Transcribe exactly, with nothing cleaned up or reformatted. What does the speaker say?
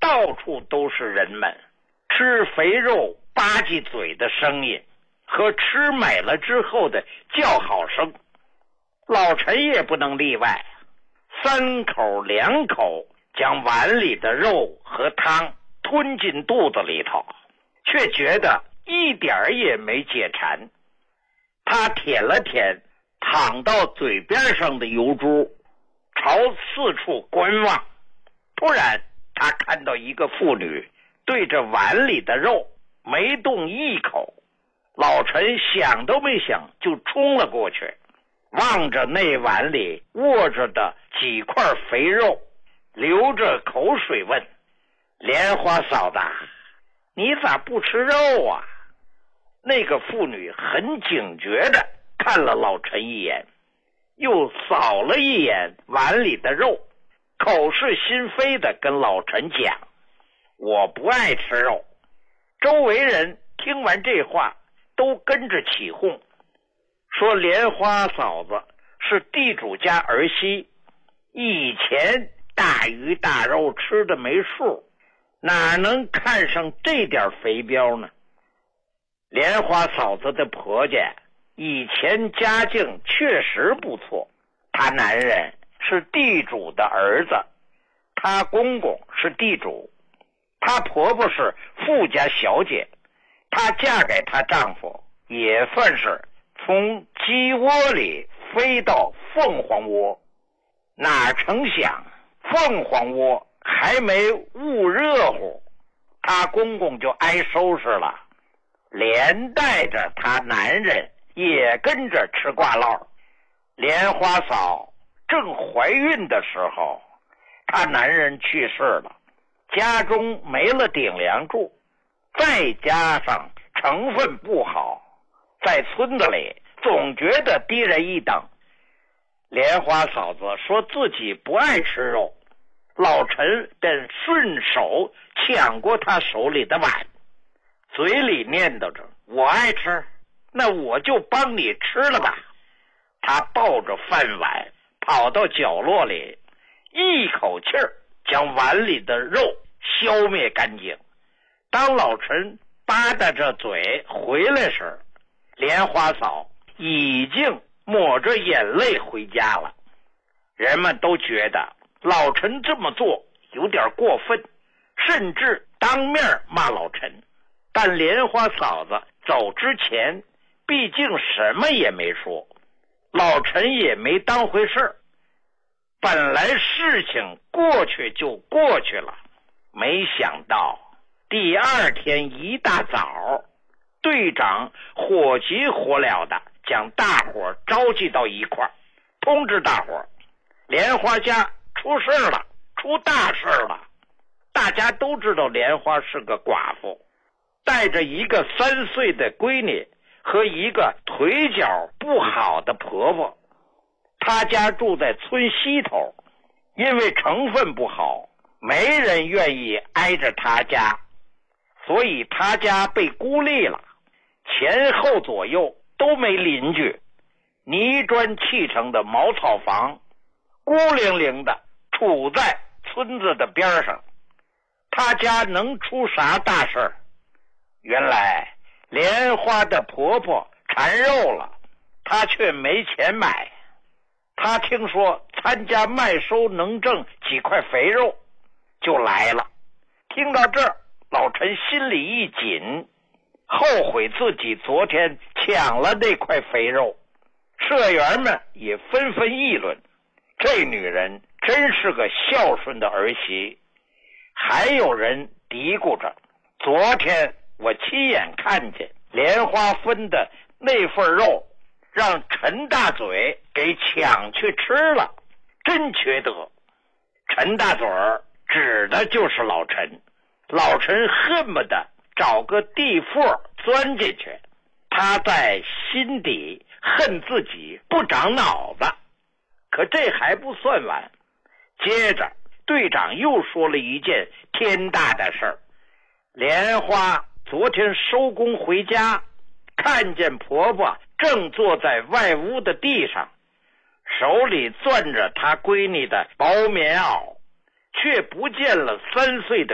到处都是人们吃肥肉吧唧嘴的声音和吃美了之后的叫好声。老陈也不能例外，三口两口将碗里的肉和汤吞进肚子里头，却觉得一点儿也没解馋。他舔了舔淌到嘴边上的油珠，朝四处观望。突然他看到一个妇女对着碗里的肉没动一口，老陈想都没想就冲了过去，望着那碗里握着的几块肥肉，流着口水问：莲花嫂子，你咋不吃肉啊？那个妇女很警觉地看了老陈一眼，又扫了一眼碗里的肉，口是心非地跟老陈讲：我不爱吃肉。周围人听完这话都跟着起哄，说莲花嫂子是地主家儿媳，以前大鱼大肉吃的没数，哪能看上这点肥膘呢？莲花嫂子的婆家以前家境确实不错，她男人是地主的儿子，她公公是地主，她婆婆是富家小姐，她嫁给她丈夫也算是从鸡窝里飞到凤凰窝。哪成想凤凰窝还没捂热乎，她公公就挨收拾了，连带着她男人也跟着吃挂烙。莲花嫂正怀孕的时候，她男人去世了，家中没了顶梁柱，再加上成分不好，在村子里总觉得低人一等。莲花嫂子说自己不爱吃肉，老陈便顺手抢过她手里的碗，嘴里念叨着：我爱吃，那我就帮你吃了吧。他抱着饭碗跑到角落里，一口气儿将碗里的肉消灭干净。当老陈吧嗒着嘴回来时，莲花嫂已经抹着眼泪回家了。人们都觉得老陈这么做有点过分，甚至当面骂老陈。但莲花嫂子走之前毕竟什么也没说，老陈也没当回事。本来事情过去就过去了，没想到第二天一大早，队长火急火燎的将大伙召集到一块儿，通知大伙莲花家出事了，出大事了。大家都知道莲花是个寡妇，带着一个三岁的闺女和一个腿脚不好的婆婆。她家住在村西头，因为成分不好，没人愿意挨着她家，所以她家被孤立了，前后左右都没邻居，泥砖砌成的茅草房，孤零零的处在村子的边上。她家能出啥大事儿？原来莲花的婆婆馋肉了，她却没钱买。她听说参加卖收能挣几块肥肉，就来了。听到这儿，老陈心里一紧，后悔自己昨天抢了那块肥肉。社员们也纷纷议论，这女人真是个孝顺的儿媳。还有人嘀咕着，昨天我亲眼看见莲花分的那份肉让陈大嘴给抢去吃了，真缺德。陈大嘴儿指的就是老陈，老陈恨不得找个地缝钻进去。他在心底恨自己不长脑子。可这还不算完，接着队长又说了一件天大的事儿。莲花昨天收工回家，看见婆婆正坐在外屋的地上，手里攥着她闺女的薄棉袄，却不见了三岁的